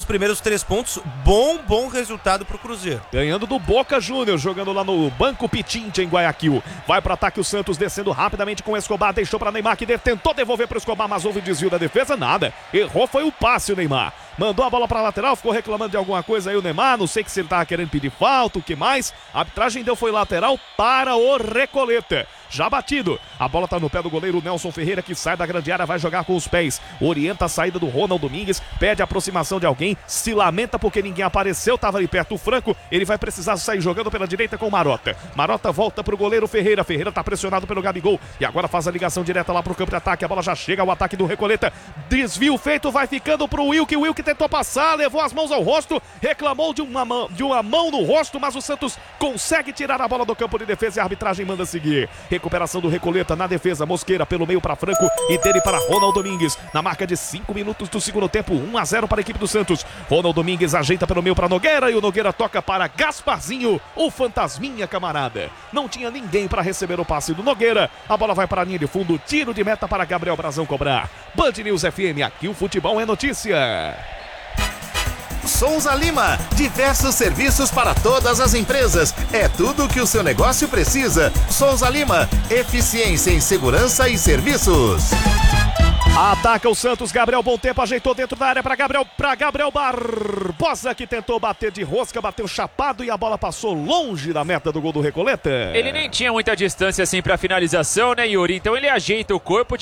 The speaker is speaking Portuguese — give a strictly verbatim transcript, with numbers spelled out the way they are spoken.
primeiros três pontos, bom, bom resultado pro Cruzeiro. Ganhando do Boca Juniors, jogando lá no Banco Pichincha em Guayaquil. Vai pro ataque o Santos, descendo rapidamente com o Escobar, deixou pra Neymar, que tentou devolver pro Escobar, mas houve desvio da defesa, nada. Errou, foi o passe o Neymar. Mandou a bola pra lateral, ficou reclamando de alguma coisa aí o Neymar, não sei que se ele tava querendo pedir falta, o que mais. A arbitragem deu foi lateral para o Recoleta. Já batido, a bola tá no pé do goleiro Nelson Ferreira, que sai da grande área, vai jogar com os pés, orienta a saída do Ronald Domingues, pede a aproximação de alguém, se lamenta porque ninguém apareceu, tava ali perto o Franco, ele vai precisar sair jogando pela direita com o Marota. Marota volta pro goleiro Ferreira, Ferreira tá pressionado pelo Gabigol, e agora faz a ligação direta lá pro campo de ataque, a bola já chega ao ataque do Recoleta, desvio feito, vai ficando pro Wilk, o Wilk tentou passar, levou as mãos ao rosto, reclamou de uma mão, de uma mão no rosto, mas o Santos consegue tirar a bola do campo de defesa e a arbitragem manda seguir. Recuperação do Recoleta na defesa, Mosqueira pelo meio para Franco e dele para Ronald Domingues, na marca de cinco minutos do segundo tempo, um a zero para a equipe do Santos. Ronald Domingues ajeita pelo meio para Nogueira e o Nogueira toca para Gasparzinho, o fantasminha camarada. Não tinha ninguém para receber o passe do Nogueira, a bola vai para a linha de fundo, tiro de meta para Gabriel Brazão cobrar. Band News F M, aqui o futebol é notícia. Souza Lima, diversos serviços para todas as empresas. É tudo o que o seu negócio precisa. Souza Lima, eficiência em segurança e serviços. Ataca o Santos, Gabriel bom tempo, ajeitou dentro da área para Gabriel, para Gabriel Barbosa, que tentou bater de rosca, bateu chapado e a bola passou longe da meta do gol do Recoleta. Ele nem tinha muita distância assim para finalização, né, Yuri? Então ele ajeita o corpo